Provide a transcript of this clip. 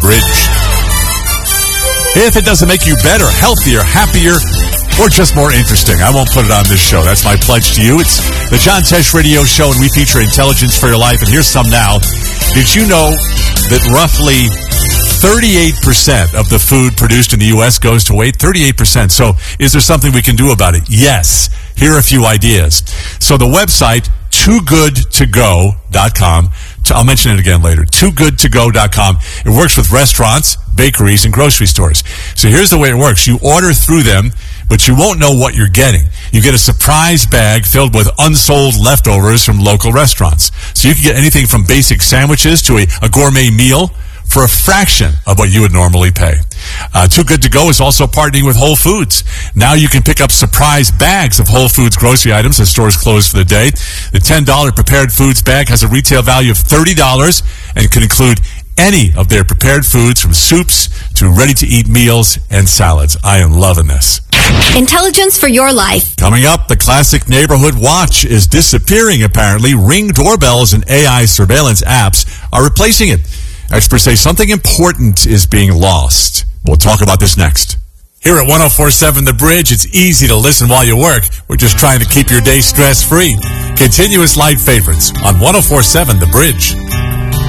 Bridge. If it doesn't make you better, healthier, happier, or just more interesting, I won't put it on this show. That's my pledge to you. It's the John Tesh Radio Show, and we feature intelligence for your life. And here's some now. Did you know that roughly 38% of the food produced in the U.S. goes to waste? 38%. So is there something we can do about it? Yes. Here are a few ideas. So the website, TooGoodToGo.com. I'll mention it again later. TooGoodToGo.com. It works with restaurants, bakeries, and grocery stores. So here's the way it works. You order through them, but you won't know what you're getting. You get a surprise bag filled with unsold leftovers from local restaurants. So you can get anything from basic sandwiches to a gourmet meal for a fraction of what you would normally pay. Too Good To Go is also partnering with Whole Foods. Now you can pick up surprise bags of Whole Foods grocery items as stores close for the day. The $10 prepared foods bag has a retail value of $30 and can include any of their prepared foods, from soups to ready-to-eat meals and salads. I am loving this. Intelligence for your life. Coming up, the classic neighborhood watch is disappearing, apparently. Ring doorbells and AI surveillance apps are replacing it. Experts say something important is being lost. We'll talk about this next. Here at 104.7 The Bridge, it's easy to listen while you work. We're just trying to keep your day stress-free. Continuous light favorites on 104.7 The Bridge.